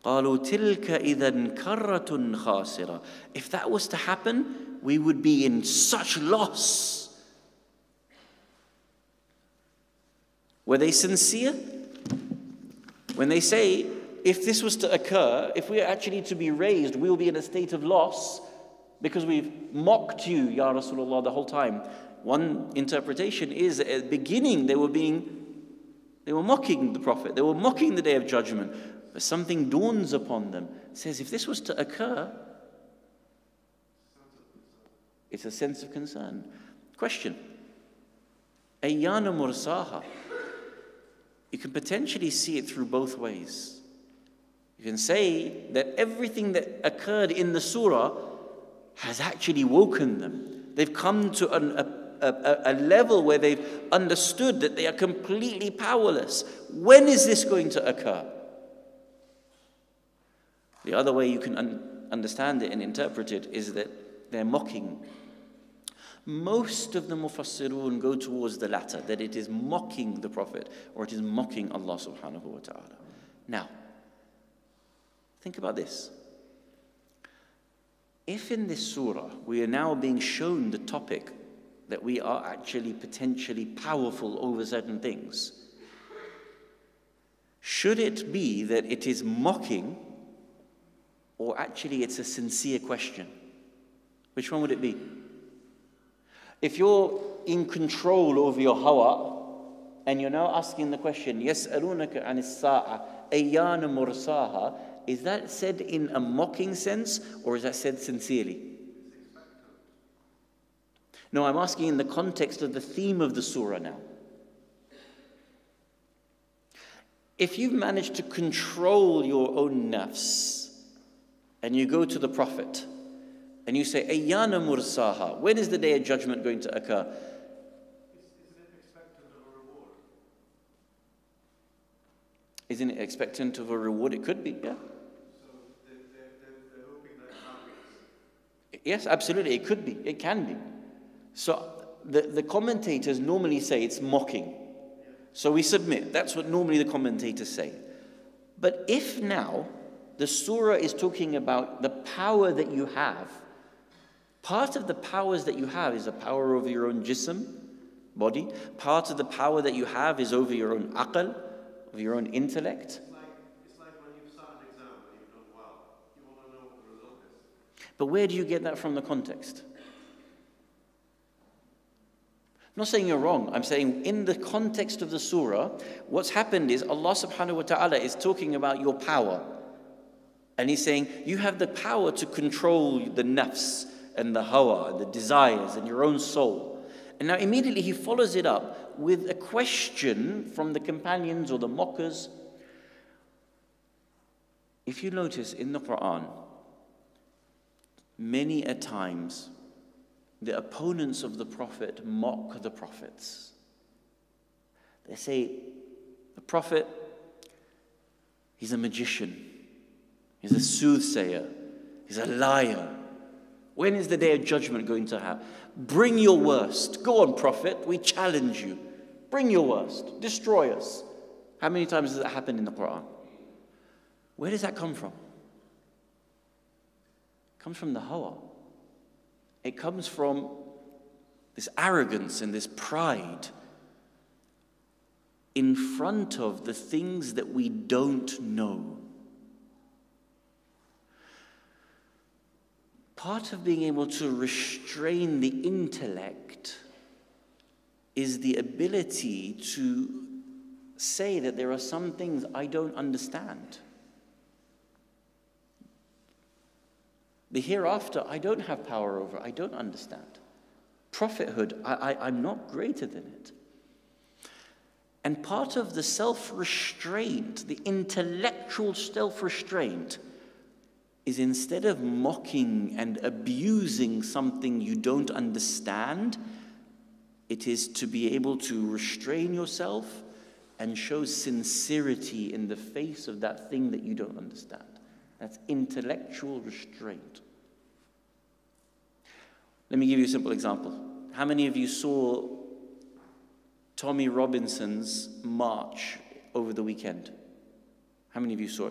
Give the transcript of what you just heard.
قَالُوا تِلْكَ إِذًا كَرَّةٌ خَاسِرَةٌ. If that was to happen, we would be in such loss. Were they sincere? When they say, if this was to occur, if we are actually to be raised, we will be in a state of loss because we've mocked you, Ya Rasulullah, the whole time. One interpretation is that at the beginning they were mocking the Prophet. They were mocking the Day of Judgment. But something dawns upon them. It says, if this was to occur, it's a sense of concern. Question. Ayyana mursaha. You can potentially see it through both ways. You can say that everything that occurred in the surah has actually woken them. They've come to a level where they've understood that they are completely powerless. When is this going to occur? The other way you can understand it and interpret it is that they're mocking. Most of the mufassirun go towards the latter, that it is mocking the Prophet or it is mocking Allah subhanahu wa ta'ala. Now, think about this. If in this surah we are now being shown the topic that we are actually potentially powerful over certain things, should it be that it is mocking or actually it's a sincere question? Which one would it be? If you're in control over your hawa and you're now asking the question, يَسْأَلُونَكَ عَنِ السَّاعَةِ أَيَّانَ مُرْسَاهَا, is that said in a mocking sense or is that said sincerely? No, I'm asking in the context of the theme of the surah now. If you've managed to control your own nafs and you go to the Prophet and you say, Ayyana mursaha, when is the Day of Judgment going to occur? Is it expectant of a reward? Isn't it expectant of a reward? It could be, yeah. So they're hoping that happens. Yes, absolutely, it could be, it can be. So the commentators normally say it's mocking. So we submit, that's what normally the commentators say. But if now the surah is talking about the power that you have, part of the powers that you have is the power over your own jism, body. Part of the power that you have is over your own aql, over your own intellect. It's like when you've sat an exam and you've done well. You want to know what the result is. But where do you get that from the context? I'm not saying you're wrong. I'm saying in the context of the surah, what's happened is Allah subhanahu wa ta'ala is talking about your power. And He's saying, you have the power to control the nafs and the hawa, the desires and your own soul. And now immediately He follows it up with a question from the companions or the mockers. If you notice in the Quran, many a times, the opponents of the Prophet mock the prophets. They say, the Prophet, he's a magician. He's a soothsayer. He's a liar. When is the Day of Judgment going to happen? Bring your worst. Go on, Prophet. We challenge you. Bring your worst. Destroy us. How many times does that happen in the Quran? Where does that come from? It comes from the hawa. It comes from this arrogance and this pride in front of the things that we don't know. Part of being able to restrain the intellect is the ability to say that there are some things I don't understand. The hereafter, I don't have power over, I don't understand. Prophethood, I'm not greater than it. And part of the self-restraint, the intellectual self-restraint, is instead of mocking and abusing something you don't understand, it is to be able to restrain yourself and show sincerity in the face of that thing that you don't understand. That's intellectual restraint. Let me give you a simple example. How many of you saw Tommy Robinson's march over the weekend? How many of you saw